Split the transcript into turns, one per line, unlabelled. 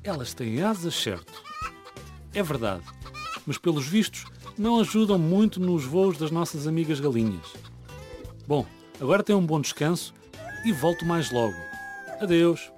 Elas têm asas, certo? É verdade, mas pelos vistos não ajudam muito nos voos das nossas amigas galinhas. Bom, agora tenho um bom descanso e volto mais logo. Adeus!